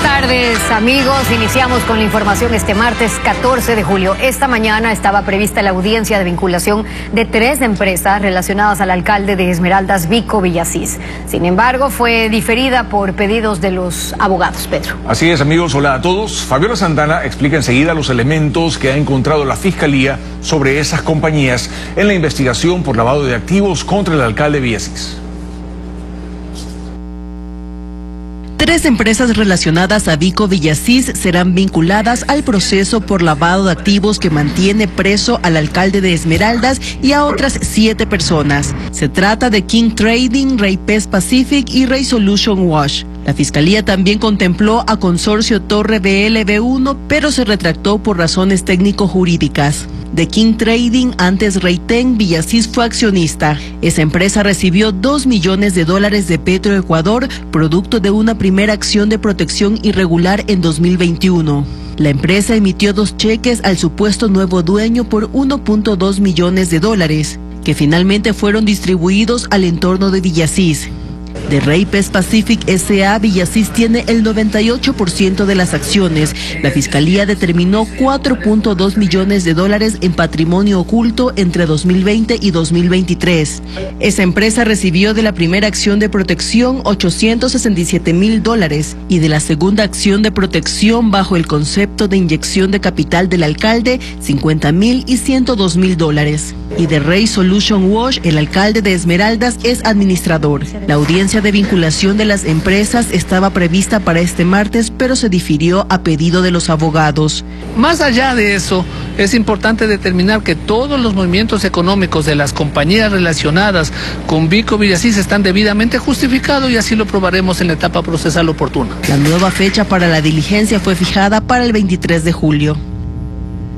tardes, amigos. Iniciamos con la información este martes 14 de julio. Esta mañana estaba prevista la audiencia de vinculación de 3 empresas relacionadas al alcalde de Esmeraldas, Vico Villasís. Sin embargo, fue diferida por pedidos de los abogados. Pedro. Así es, amigos. Hola a todos. Fabiola Santana explica enseguida los elementos que ha encontrado la Fiscalía sobre esas compañías en la investigación por lavado de activos contra el alcalde Villasís. 3 empresas relacionadas a Vico Villasís serán vinculadas al proceso por lavado de activos que mantiene preso al alcalde de Esmeraldas y a otras 7 personas. Se trata de King Trading, Raypes Pacific y Ray Solution Wash. La Fiscalía también contempló a Consorcio Torre BLB1, pero se retractó por razones técnico-jurídicas. De King Trading, antes Rayten, Villasís fue accionista. Esa empresa recibió $2 millones de Petroecuador, producto de una primera acción de protección irregular en 2021. La empresa emitió 2 cheques al supuesto nuevo dueño por $1.2 millones, que finalmente fueron distribuidos al entorno de Villasís. De Raypes Pacific S.A., Villasís tiene el 98% de las acciones. La Fiscalía determinó $4.2 millones en patrimonio oculto entre 2020 y 2023. Esa empresa recibió de la primera acción de protección $867,000 y de la segunda acción de protección bajo el concepto de inyección de capital del alcalde $50,000 y $102,000. Y de Ray Solution Wash, el alcalde de Esmeraldas es administrador. La audiencia de vinculación de las empresas estaba prevista para este martes, pero se difirió a pedido de los abogados. Más allá de eso, es importante determinar que todos los movimientos económicos de las compañías relacionadas con Vico Villasís están debidamente justificados y así lo probaremos en la etapa procesal oportuna. La nueva fecha para la diligencia fue fijada para el 23 de julio.